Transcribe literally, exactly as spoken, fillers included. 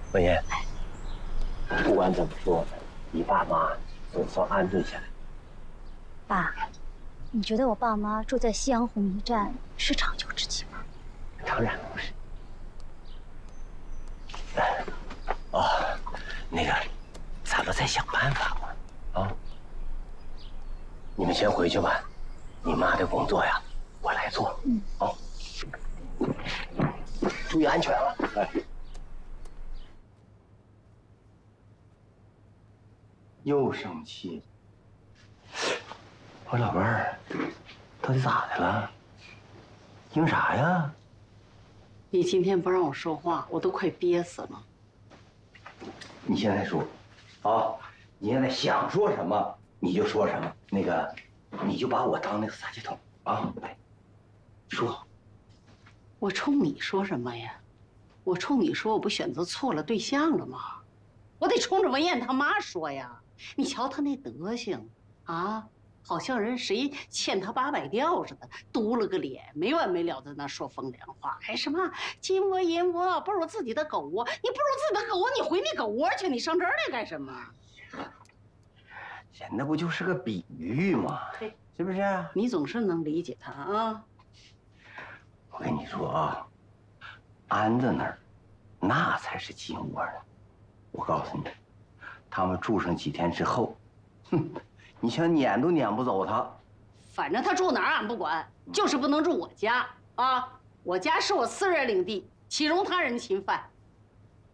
文言，不管怎么说，你爸妈总算安顿下来。 爸，你觉得我爸妈住在夕阳红一站是长久之计吗？ 当然不是。哦，那个，咱们再想办法嘛。啊，你们先回去吧，你妈的工作呀，我来做。嗯。好、哦，注意安全啊！哎。又生气。我老伴儿，到底咋的了？因啥呀？ 你今天不让我说话，我都快憋死了。 你现在说，啊，你现在想说什么你就说什么，那个，你就把我当那个撒气筒啊！来，说。 我冲你说什么呀？我冲你说，我不选择错了对象了吗？我得冲着文燕他妈说呀！你瞧他那德行，啊，好像人谁欠他八百吊似的，嘟了个脸，没完没了的那说风凉话，还什么金窝银窝不如自己的狗窝，你不如自己的狗窝，你回你狗窝去，你上这儿来干什么？ 那不就是个比喻吗？是不是？ 你总是能理解他啊。 我跟你说啊，安子那儿，那才是金窝呢。我告诉你，他们住上几天之后，哼，你想撵都撵不走他。 反正他住哪儿俺不管，就是不能住我家啊！我家是我私人领地，岂容他人侵犯。